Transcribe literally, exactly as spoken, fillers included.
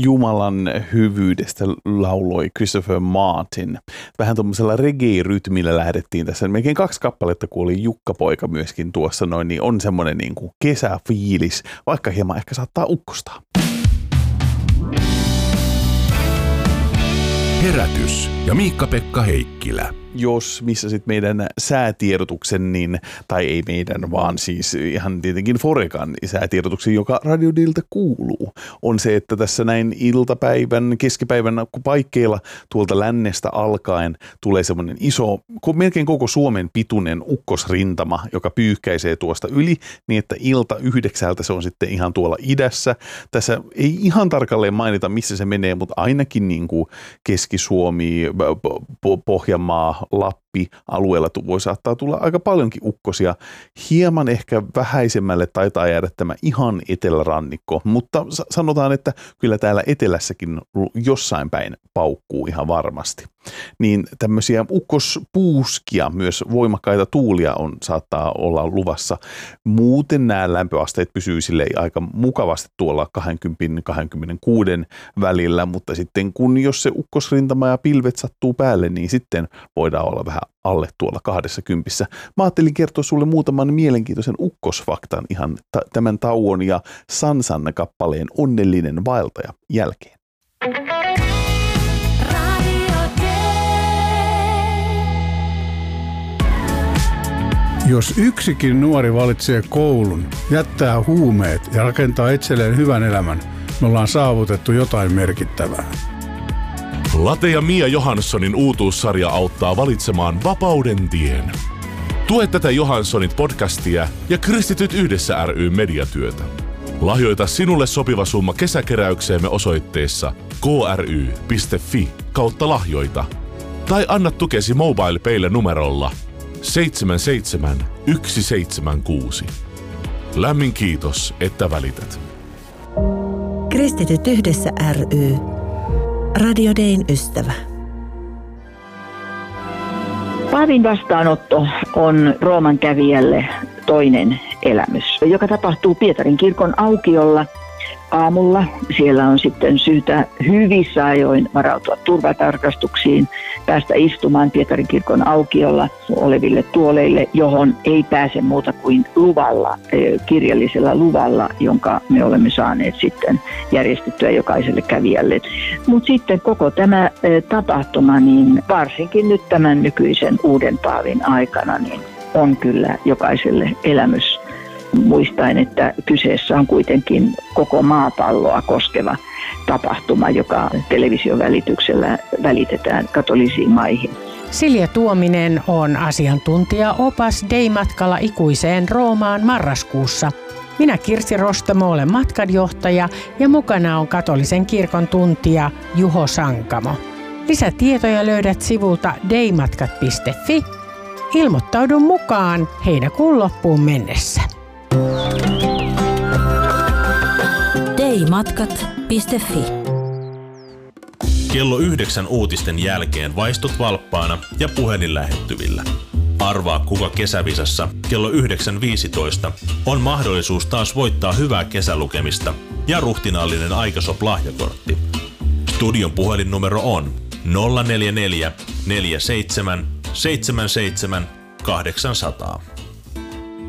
Jumalan hyvyydestä lauloi Christopher Martin. Vähän tuommoisella reggae-rytmillä lähdettiin tässä. Melkein kaksi kappaletta, kun oli Jukka-poika myöskin tuossa noin, niin on semmoinen niin kuin kesäfiilis, vaikka hieman ehkä saattaa ukkostaa. Herätys ja Miikka-Pekka Heikkilä. Jos missä sitten meidän säätiedotuksen, niin, tai ei meidän, vaan siis ihan tietenkin Forekan säätiedotuksen, joka Radiodilta kuuluu, on se, että tässä näin iltapäivän, keskipäivän paikkeilla tuolta lännestä alkaen tulee semmoinen iso, melkein koko Suomen pituinen ukkosrintama, joka pyyhkäisee tuosta yli, niin että ilta yhdeksältä se on sitten ihan tuolla idässä. Tässä ei ihan tarkalleen mainita, missä se menee, mutta ainakin niin kuin Keski-Suomi, Pohjanmaa, Lappi alueella voi saattaa tulla aika paljonkin ukkosia. Hieman ehkä vähäisemmälle taitaa jäädä tämä ihan etelärannikko, mutta sanotaan, että kyllä täällä etelässäkin jossain päin paukkuu ihan varmasti. Niin tämmöisiä ukkospuuskia, myös voimakkaita tuulia on, saattaa olla luvassa. Muuten nämä lämpöasteet pysyy sille aika mukavasti tuolla kaksikymmentä kaksikymmentäkuusi välillä, mutta sitten kun jos se ukkosrintama ja pilvet sattuu päälle, niin sitten voidaan olla vähän alle tuolla kahdessa kympissä. Mä ajattelin kertoa sulle muutaman mielenkiintoisen ukkosfaktan ihan ta- tämän tauon ja Sansan kappaleen Onnellinen vaeltaja jälkeen. Jos yksikin nuori valitsee koulun, jättää huumeet ja rakentaa itselleen hyvän elämän, me ollaan saavutettu jotain merkittävää. Late ja Mia Johanssonin uutuussarja auttaa valitsemaan vapauden tien. Tue tätä Johanssonit podcastia ja Kristityt yhdessä ry mediatyötä. Lahjoita sinulle sopiva summa kesäkeräykseemme osoitteessa kry piste fi kautta lahjoita. Tai anna tukesi MobilePaylle numerolla seitsemän seitsemän yksi seitsemän kuusi. Lämmin kiitos, että välität. Kristityt yhdessä ry. Radio Dayn ystävä. Paavin vastaanotto on Rooman kävijälle toinen elämys, joka tapahtuu Pietarin kirkon aukiolla aamulla. Siellä on sitten syytä hyvissä ajoin varautua turvatarkastuksiin, päästä istumaan Pietarin kirkon aukiolla oleville tuoleille, johon ei pääse muuta kuin luvalla, kirjallisella luvalla, jonka me olemme saaneet sitten järjestettyä jokaiselle kävijälle. Mutta sitten koko tämä tapahtuma, niin varsinkin nyt tämän nykyisen uuden paavin aikana, niin on kyllä jokaiselle elämys. Muistaen, että kyseessä on kuitenkin koko maapalloa koskeva tapahtuma, joka television välityksellä välitetään katolisiin maihin. Silja Tuominen on asiantuntija-opas Day-matkalla ikuiseen Roomaan marraskuussa. Minä Kirsi Rostamo olen matkanjohtaja ja mukana on katolisen kirkon tuntija Juho Sankamo. Lisätietoja löydät sivulta daymatkat piste fi. Ilmoittaudu mukaan heinäkuun loppuun mennessä. daymatkat piste fi. Kello yhdeksän uutisten jälkeen vaistut valppaana ja puhelin lähettyvillä. Arvaa kuka kesävisassa kello yhdeksän viisitoista on mahdollisuus taas voittaa hyvää kesälukemista ja ruhtinaallinen Aikasop-lahjakortti. Studion puhelinnumero on nolla neljä neljä neljä seitsemän seitsemän seitsemän kahdeksan nolla nolla.